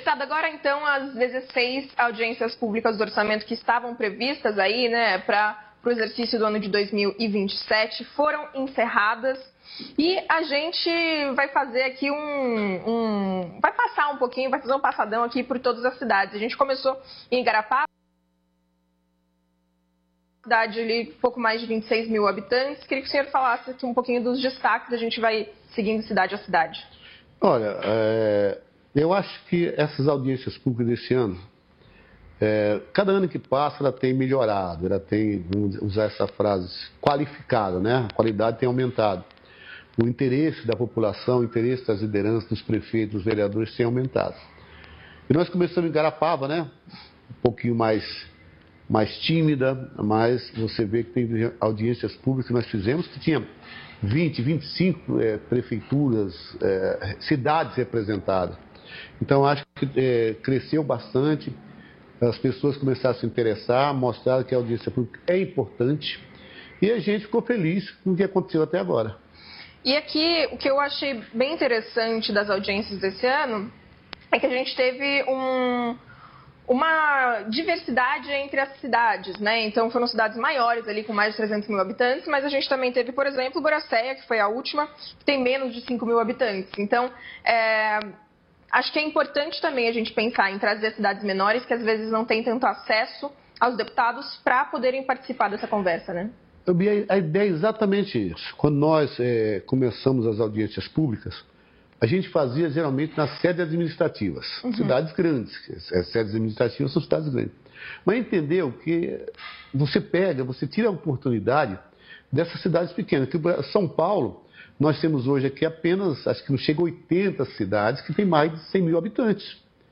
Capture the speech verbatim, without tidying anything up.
Deputada, agora então as dezesseis audiências públicas do orçamento que estavam previstas aí, né, para o exercício do ano de dois mil e vinte e sete foram encerradas e a gente vai fazer aqui um, um... vai passar um pouquinho, vai fazer um passadão aqui por todas as cidades. A gente começou em Igarapá, cidade ali, pouco mais de vinte e seis mil habitantes. Queria que o senhor falasse aqui um pouquinho dos destaques, a gente vai seguindo cidade a cidade. Olha, é, eu acho que essas audiências públicas desse ano, é, cada ano que passa ela tem melhorado, ela tem, vamos usar essa frase, qualificado, né? A qualidade tem aumentado. O interesse da população, o interesse das lideranças, dos prefeitos, dos vereadores tem aumentado. E nós começamos em Garapava, né? Um pouquinho mais, mais tímida, mas você vê que tem audiências públicas que nós fizemos que tinha vinte, vinte e cinco é, prefeituras, é, cidades representadas. Então, acho que é, cresceu bastante, as pessoas começaram a se interessar, mostraram que a audiência pública é importante e a gente ficou feliz com o que aconteceu até agora. E aqui, o que eu achei bem interessante das audiências desse ano é que a gente teve um... uma diversidade entre as cidades, né? Então foram cidades maiores ali com mais de trezentos mil habitantes, mas a gente também teve, por exemplo, Boracéia, que foi a última, que tem menos de cinco mil habitantes. Então, é, acho que é importante também a gente pensar em trazer cidades menores que às vezes não têm tanto acesso aos deputados para poderem participar dessa conversa, né? A ideia é exatamente isso. Quando nós é, começamos as audiências públicas, a gente fazia geralmente nas sedes administrativas, uhum. Cidades grandes. As sedes administrativas são cidades grandes. Mas entendeu que você pega, você tira a oportunidade dessas cidades pequenas. Tipo, São Paulo, nós temos hoje aqui apenas, acho que não chega a oitenta cidades que tem mais de cem mil habitantes.